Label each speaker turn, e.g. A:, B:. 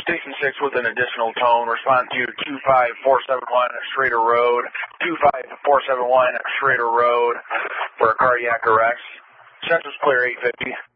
A: Station 6 with an additional tone. Respond to 25471 Schrader Road. 25471 Schrader Road for a cardiac arrest. Chest was clear, 850.